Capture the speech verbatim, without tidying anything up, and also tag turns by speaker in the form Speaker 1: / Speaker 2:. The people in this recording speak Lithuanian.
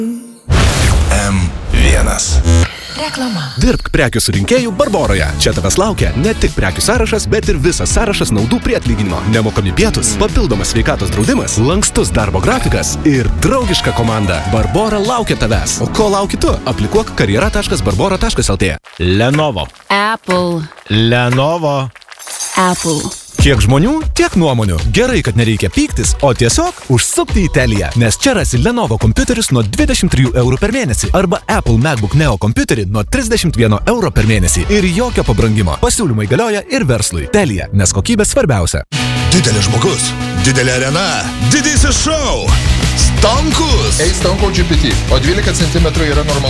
Speaker 1: M vienas.
Speaker 2: Reklama.
Speaker 3: Dirbk prekių surinkėjų Barboroje. Čia tavęs laukia ne tik prekių sąrašas, bet ir visas sąrašas naudų prie atlyginimo. Nemokami pietus, papildomas sveikatos draudimas, lankstus darbo grafikas ir draugiška komanda. Barbora laukia tavęs. O ko lauki tu? Aplikuok karjera taškas barbora taškas lt.
Speaker 4: Lenovo.
Speaker 2: Apple.
Speaker 4: Lenovo.
Speaker 2: Apple.
Speaker 3: Kiek žmonių, tiek nuomonių. Gerai, kad nereikia pyktis, o tiesiog užsukti į Teliją, nes čia rasi Lenovo kompiuterius nuo dvidešimt trijų eurų per mėnesį arba Apple MacBook Neo kompiuterį nuo trisdešimt vieno euro per mėnesį ir jokio pabrangimo. Pasiūlymai galioja ir verslui. Telija, nes kokybė svarbiausia.
Speaker 1: Didelis žmogus, didelė arena, didysis šou, Stonkus.
Speaker 5: Ei, Stonko G P T, o dvylika centimetrų yra normalu.